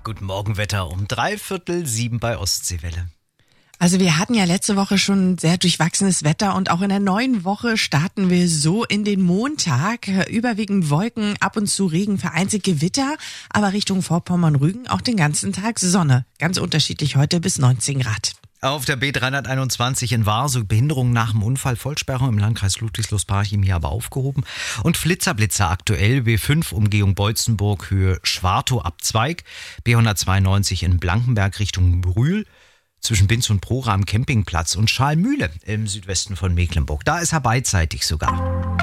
Guten Morgen, Wetter um 6:45 bei Ostseewelle. Also wir hatten ja letzte Woche schon sehr durchwachsenes Wetter und auch in der neuen Woche starten wir so in den Montag. Überwiegend Wolken, ab und zu Regen, vereinzelt Gewitter, aber Richtung Vorpommern-Rügen auch den ganzen Tag Sonne. Ganz unterschiedlich heute bis 19 Grad. Auf der B321 in Warso, Behinderung nach dem Unfall, Vollsperrung im Landkreis Ludwigslust-Parchim hier aber aufgehoben. Und Flitzer aktuell, B5 Umgehung Beutzenburg, Höhe Schwartow Abzweig, B192 in Blankenberg Richtung Brühl, zwischen Binz und Prora am Campingplatz und Schalmühle im Südwesten von Mecklenburg. Da ist er beidseitig sogar.